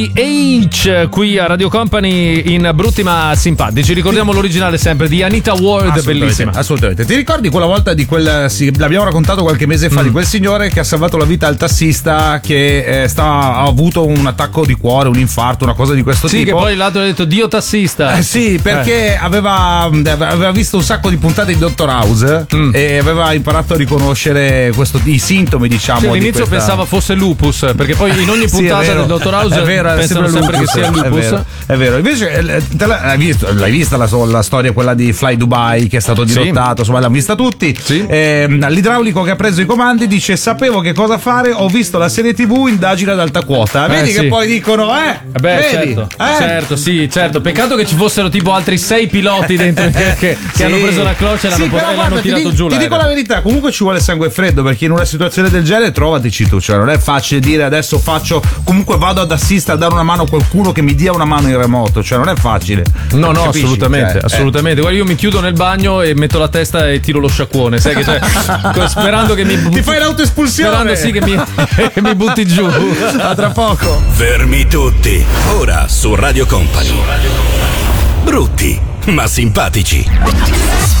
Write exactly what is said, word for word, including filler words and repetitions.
H qui a Radio Company in Brutti ma Simpatici. Ricordiamo l'originale sempre di Anita Ward, bellissima. Assolutamente. Ti ricordi quella volta di quel, sì, l'abbiamo raccontato qualche mese fa, mm. di quel signore che ha salvato la vita al tassista che eh, stava, ha avuto un attacco di cuore, un infarto, una cosa di questo sì, tipo. Sì, che poi l'altro ha detto Dio tassista. Eh, sì, perché eh. aveva, aveva visto un sacco di puntate di Doctor House mm. e aveva imparato a riconoscere questo, i sintomi, diciamo. Sì, all'inizio di questa... pensava fosse lupus, perché poi in ogni puntata sì, del Doctor House è vero, pensano sempre lupus, che sia lupus. È vero, è vero. Invece te l'hai, visto, l'hai vista la, la storia quella di Fly Dubai che è stato dirottato, sì. insomma l'hanno vista tutti. Sì. Eh, l'idraulico che ha preso i comandi dice: sapevo che cosa fare, ho visto la serie tv, indagine ad alta quota. Vedi eh, che sì. poi dicono eh, beh, vedi? certo, Eh? certo, sì, certo. Peccato che ci fossero tipo altri sei piloti dentro che, che, sì. che hanno preso la cloche e l'hanno, sì, po- e l'hanno tirato ti, giù. Ti dico la verità, comunque ci vuole sangue freddo, perché in una situazione del genere trovatici tu, cioè non è facile dire adesso faccio, comunque vado ad assistere a dare una mano a qualcuno che mi dia una mano in remoto, cioè non è facile. No, no, capisci? assolutamente, cioè, assolutamente. Eh. Guarda, io mi chiudo nel bagno e metto la testa e tiro lo sciacquone, sai che cioè, sperando che mi butti, ti fai l'autoespulsione. Sperando sì che mi, che mi butti giù. A tra poco. Fermi tutti. Ora su Radio Company. Brutti ma simpatici.